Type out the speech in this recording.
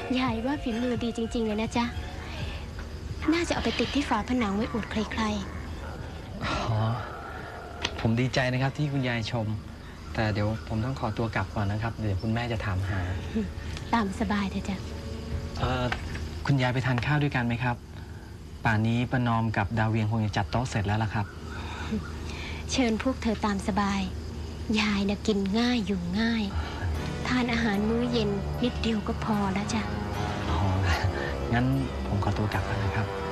ยายว่าฝีมือดีจริงๆเลยนะจ๊ะน่าจะเอาไปติดที่ฝาผนังไว้อวดใครอ๋อผมดีใจนะครับที่คุณยายชมแต่เดี๋ยวผมต้องขอตัวกลับก่อนนะครับเดี๋ยวคุณแม่จะถามหาๆตามสบายเถอะจ๊ะคุณยายไปทานข้าวด้วยกันไหมครับป่านนี้ประนอมกับดาวเวียงคงจะจัดโต๊ะเสร็จแล้วล่ะครับเชิญพวกเธอตามสบายยายนะกินง่ายอยู่ง่ายทานอาหารมื้อเย็นนิดเดียวก็พอแล้วจ้ะอ๋องั้นผมขอตัวกลับก่อนนะครับ